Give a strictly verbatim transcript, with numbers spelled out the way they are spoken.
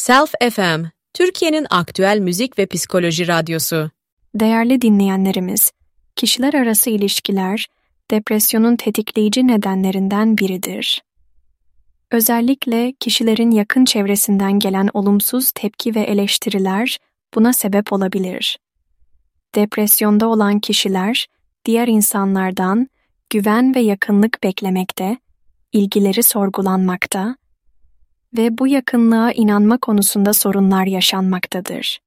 Self F M, Türkiye'nin aktüel müzik ve psikoloji radyosu. Değerli dinleyenlerimiz, kişiler arası ilişkiler, depresyonun tetikleyici nedenlerinden biridir. Özellikle kişilerin yakın çevresinden gelen olumsuz tepki ve eleştiriler buna sebep olabilir. Depresyonda olan kişiler, diğer insanlardan güven ve yakınlık beklemekte, ilgileri sorgulanmakta ve bu yakınlığa inanma konusunda sorunlar yaşanmaktadır.